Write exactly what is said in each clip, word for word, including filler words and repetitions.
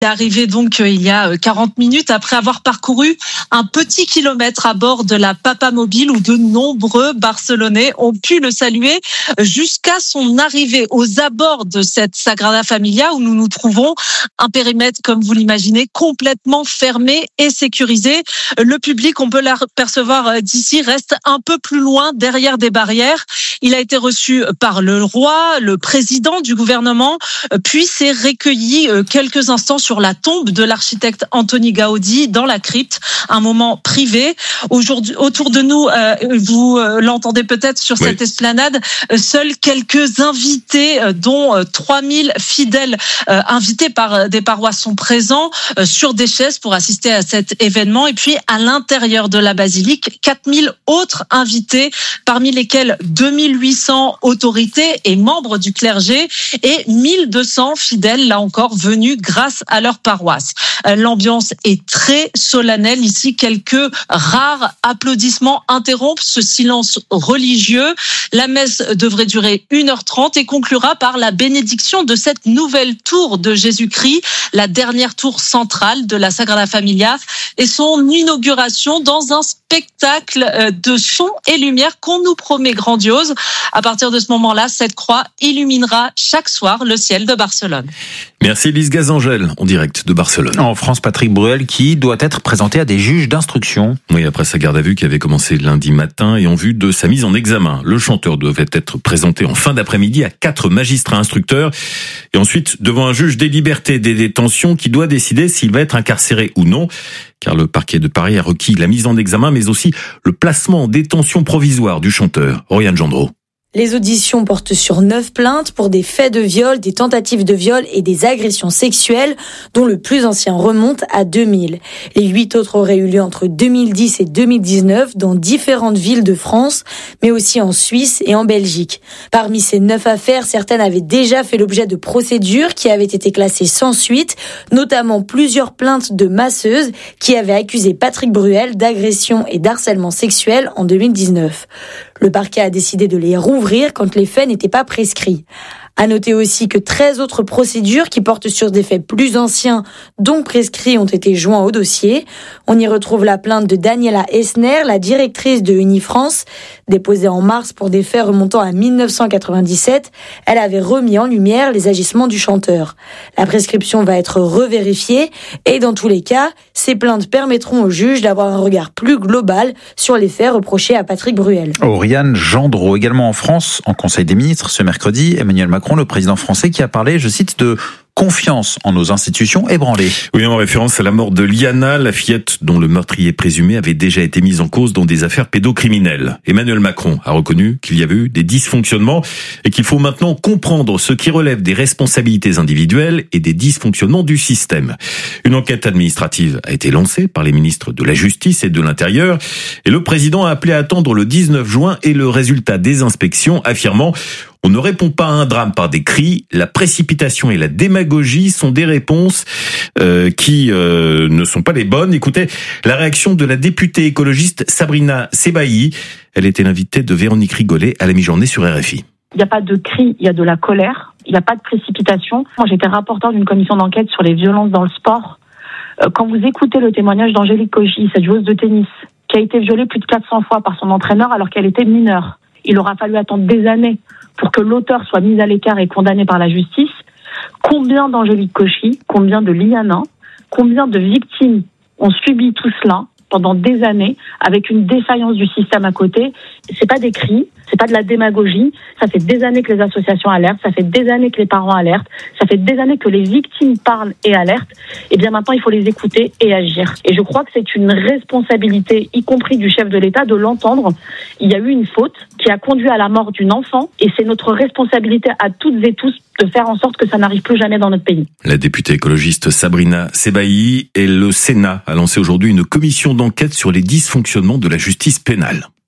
Il est arrivé donc il y a quarante minutes après avoir parcouru un petit kilomètre à bord de la Papamobile où de nombreux Barcelonais ont pu le saluer jusqu'à son arrivée aux abords de cette Sagrada Familia où nous nous trouvons. Un périmètre, comme vous l'imaginez, complètement fermé et sécurisé. Le public, on peut l'apercevoir d'ici, reste un peu plus loin derrière des barrières. Il a été reçu par le roi, le président du gouvernement, puis s'est recueilli quelques instants sur la tombe de l'architecte Antoni Gaudi dans la crypte, un moment privé. Aujourd'hui, autour de nous, euh, vous euh, l'entendez peut-être sur oui. cette esplanade, euh, seuls quelques invités, euh, dont euh, trois mille fidèles euh, invités par euh, des paroisses sont présents euh, sur des chaises pour assister à cet événement. Et puis, à l'intérieur de la basilique, quatre mille autres invités, parmi lesquels deux mille huit cents autorités et membres du clergé et mille deux cents fidèles, là encore, venus grâce à leur paroisse. L'ambiance est très solennelle. Ici, quelques rares applaudissements interrompent ce silence religieux. La messe devrait durer une heure trente et conclura par la bénédiction de cette nouvelle tour de Jésus-Christ, la dernière tour centrale de la Sagrada Familia, et son inauguration dans un spectacle de son et lumière qu'on nous promet grandiose. À partir de ce moment-là, cette croix illuminera chaque soir le ciel de Barcelone. Merci Lise Gazangel, en direct de Barcelone. En France, Patrick Bruel qui doit être présenté à des juges d'instruction. Oui, après sa garde à vue qui avait commencé lundi matin et en vue de sa mise en examen. Le chanteur devait être présenté en fin d'après-midi à quatre magistrats instructeurs et ensuite devant un juge des libertés et des détentions qui doit décider s'il va être incarcéré ou non. Car le parquet de Paris a requis la mise en examen mais aussi le placement en détention provisoire du chanteur. Oriane Gendreau. Les auditions portent sur neuf plaintes pour des faits de viol, des tentatives de viol et des agressions sexuelles, dont le plus ancien remonte à deux mille. Les huit autres auraient eu lieu entre deux mille dix et deux mille dix-neuf dans différentes villes de France, mais aussi en Suisse et en Belgique. Parmi ces neuf affaires, certaines avaient déjà fait l'objet de procédures qui avaient été classées sans suite, notamment plusieurs plaintes de masseuses qui avaient accusé Patrick Bruel d'agression et d'harcèlement sexuel en deux mille dix-neuf. Le parquet a décidé de les rouvrir quand les faits n'étaient pas prescrits. À noter aussi que treize autres procédures qui portent sur des faits plus anciens, donc prescrits, ont été joints au dossier. On y retrouve la plainte de Daniela Esner, la directrice de Unifrance, déposée en mars pour des faits remontant à mille neuf cent quatre-vingt-dix-sept. Elle avait remis en lumière les agissements du chanteur. La prescription va être revérifiée et dans tous les cas, ces plaintes permettront au juge d'avoir un regard plus global sur les faits reprochés à Patrick Bruel. Oriane Gendreau, également en France, en Conseil des ministres, ce mercredi, Emmanuel Macron, le président français, qui a parlé, je cite, de confiance en nos institutions ébranlées. Oui, en référence à la mort de Liana, la fillette dont le meurtrier présumé avait déjà été mise en cause dans des affaires pédocriminelles. Emmanuel Macron a reconnu qu'il y avait eu des dysfonctionnements et qu'il faut maintenant comprendre ce qui relève des responsabilités individuelles et des dysfonctionnements du système. Une enquête administrative a été lancée par les ministres de la Justice et de l'Intérieur et le président a appelé à attendre le dix-neuf juin et le résultat des inspections, affirmant: on ne répond pas à un drame par des cris, la précipitation et la démagogie sont des réponses euh, qui euh, ne sont pas les bonnes. Écoutez la réaction de la députée écologiste Sabrina Sebaï. Elle était l'invitée de Véronique Rigolet à la mi-journée sur R F I. Il n'y a pas de cris, il y a de la colère, il n'y a pas de précipitation. Moi, j'étais rapporteur d'une commission d'enquête sur les violences dans le sport. Quand vous écoutez le témoignage d'Angélique Cauchy, cette joueuse de tennis, qui a été violée plus de quatre cents fois par son entraîneur alors qu'elle était mineure, il aura fallu attendre des années pour que l'auteur soit mis à l'écart et condamné par la justice. Combien d'Angélique Cauchy, combien de Liana, combien de victimes ont subi tout cela pendant des années avec une défaillance du système à côté? C'est pas des cris, c'est pas de la démagogie. Ça fait des années que les associations alertent, ça fait des années que les parents alertent, ça fait des années que les victimes parlent et alertent. Et bien maintenant, il faut les écouter et agir. Et je crois que c'est une responsabilité, y compris du chef de l'État, de l'entendre. Il y a eu une faute qui a conduit à la mort d'une enfant et c'est notre responsabilité à toutes et tous de faire en sorte que ça n'arrive plus jamais dans notre pays. La députée écologiste Sabrina Sebaï et le Sénat a lancé aujourd'hui une commission d'enquête sur les dysfonctionnements de la justice pénale.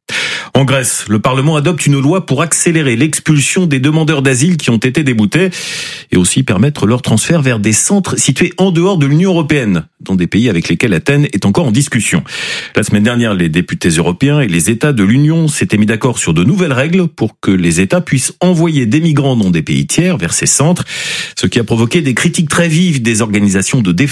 En Grèce, le Parlement adopte une loi pour accélérer l'expulsion des demandeurs d'asile qui ont été déboutés et aussi permettre leur transfert vers des centres situés en dehors de l'Union européenne, dans des pays avec lesquels Athènes est encore en discussion. La semaine dernière, les députés européens et les États de l'Union s'étaient mis d'accord sur de nouvelles règles pour que les États puissent envoyer des migrants dans des pays tiers vers ces centres, ce qui a provoqué des critiques très vives des organisations de défense